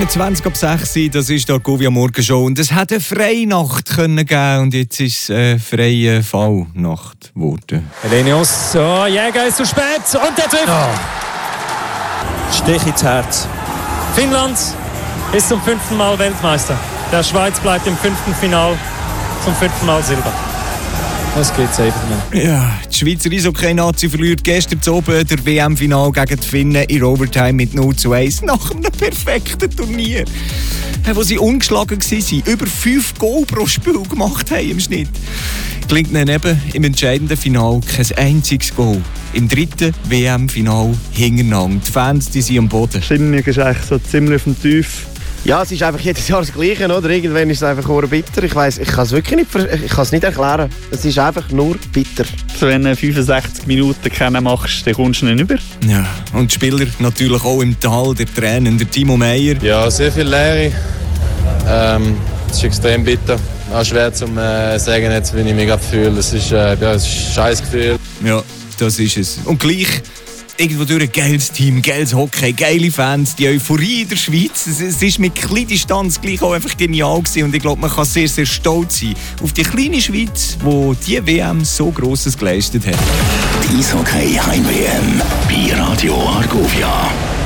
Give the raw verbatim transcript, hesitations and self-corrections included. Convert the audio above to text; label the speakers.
Speaker 1: zwanzig ab sechs Uhr, das ist die Argovia Morgenshow. Und es hätte eine Freinacht können geben und jetzt ist es eine freie Fallnacht geworden.
Speaker 2: Helenius, so, Jäger ist zu spät und der trifft. Oh.
Speaker 3: Stich ins Herz.
Speaker 2: Finnland ist zum fünften Mal Weltmeister. Der Schweiz bleibt im fünften Final zum fünften Mal Silber.
Speaker 3: Das geht's einfach nicht.
Speaker 1: Ja, die Schweizer Eishockey-Nazi verliert gestern zu oben der W M-Final gegen die Finnen in Overtime mit null zu eins nach einem perfekten Turnier. Wo sie ungeschlagen waren, über fünf Goal pro Spiel gemacht haben im Schnitt. Klingt ihnen eben im entscheidenden Final kein einziges Goal. Im dritten W M-Final hintereinander. Die Fans die sind am Boden.
Speaker 4: Die Stimmung ist eigentlich so ziemlich auf dem Tief.
Speaker 5: Ja, es ist einfach jedes Jahr das Gleiche, oder? Irgendwann ist es einfach nur bitter. Ich weiss, ich kann es wirklich nicht, ich kann es nicht erklären. Es ist einfach nur bitter.
Speaker 4: Also wenn du fünfundsechzig Minuten kennen machst, dann kommst du nicht über.
Speaker 1: Ja, und die Spieler natürlich auch im Tal, der Trainer, der Timo Meyer.
Speaker 6: Ja, sehr viel Leere. Ähm, es ist extrem bitter. Auch schwer zu äh, sagen, jetzt, wie ich mich gerade fühle. Es ist, äh, ja, es ist ein scheiß Gefühl.
Speaker 1: Ja, das ist es. Und gleich irgendwo durch ein geiles Team, geiles Hockey, geile Fans, die Euphorie in der Schweiz. Es, es ist mit kleiner Distanz gleich auch einfach genial gewesen. Und ich glaube, man kann sehr, sehr stolz sein auf die kleine Schweiz, die diese W M so Grosses geleistet hat.
Speaker 7: Die Eishockey Heim-W M bei Radio Argovia.